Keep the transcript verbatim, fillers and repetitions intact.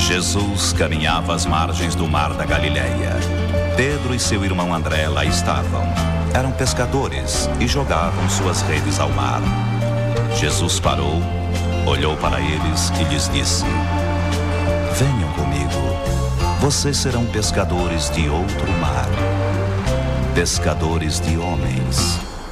Jesus caminhava às margens do mar da Galileia. Pedro e seu irmão André lá estavam. Eram pescadores e jogavam suas redes ao mar. Jesus parou, olhou para eles e lhes disse: venham comigo, vocês serão pescadores de outro mar, pescadores de homens.